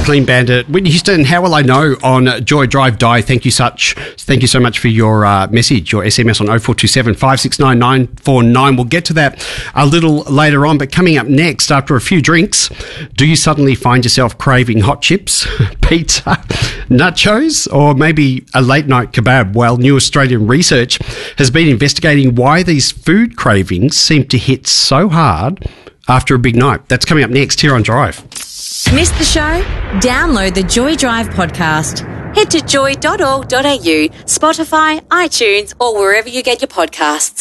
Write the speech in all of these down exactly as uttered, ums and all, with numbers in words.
Clean Bandit. Whitney Houston, how will I know on Joy Drive Die? Thank you such. Thank you so much for your uh, message, your S M S on oh four two seven, five six nine, nine four nine. We'll get to that a little later on, but coming up next, after a few drinks, do you suddenly find yourself craving hot chips, pizza, nachos, or maybe a late night kebab? Well, new Australian research has been investigating why these food cravings seem to hit so hard after a big night. That's coming up next here on Drive. Missed the show? Download the Joy Drive podcast. Head to joy dot org dot a u, Spotify, iTunes, or wherever you get your podcasts.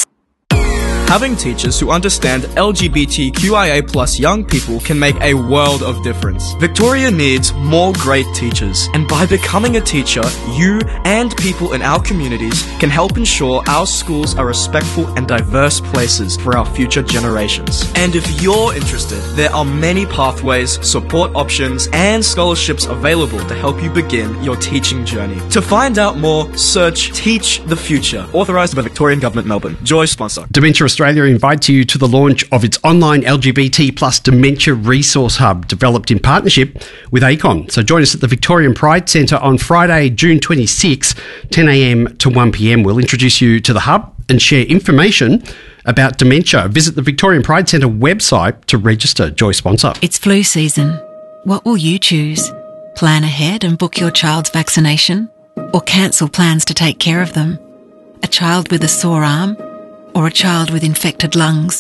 Having teachers who understand L G B T Q I A plus young people can make a world of difference. Victoria needs more great teachers, and by becoming a teacher, you and people in our communities can help ensure our schools are respectful and diverse places for our future generations. And if you're interested, there are many pathways, support options, and scholarships available to help you begin your teaching journey. To find out more, search Teach the Future, authorised by the Victorian Government, Melbourne. Joy sponsor. Dementia Australia invites you to the launch of its online L G B T plus Dementia Resource Hub, developed in partnership with A C O N. So join us at the Victorian Pride Centre on Friday, June twenty-sixth, ten a m to one p m. We'll introduce you to the hub and share information about dementia. Visit the Victorian Pride Centre website to register. Joy sponsor. It's flu season. What will you choose? Plan ahead and book your child's vaccination? Or cancel plans to take care of them? A child with a sore arm? Or a child with infected lungs?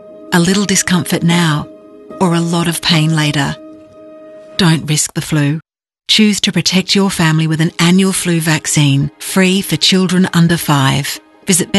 A little discomfort now, or a lot of pain later? Don't risk the flu. Choose to protect your family with an annual flu vaccine, free for children under five. Visit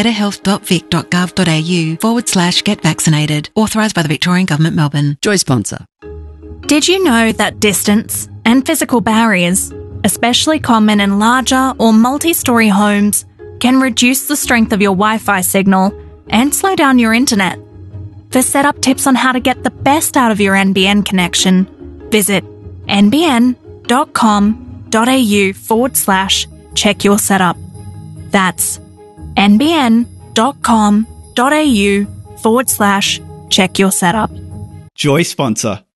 betterhealth.vic.gov.au forward slash get vaccinated. Authorised by the Victorian Government, Melbourne. Joy sponsor. Did you know that distance and physical barriers, especially common in larger or multi-storey homes, can reduce the strength of your Wi-Fi signal and slow down your internet? For setup tips on how to get the best out of your N B N connection, visit nbn.com.au forward slash check your setup. That's nbn.com.au forward slash check your setup. Joy sponsor.